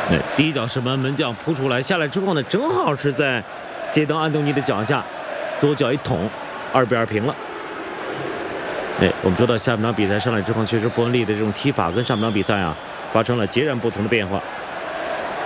第一脚射门，门将扑出来，下来之后呢，正好是在杰登·安东尼的脚下，左脚一捅，2-2平了。我们说到下半场比赛上来之后，确实伯恩利的这种踢法跟上半场比赛啊发生了截然不同的变化。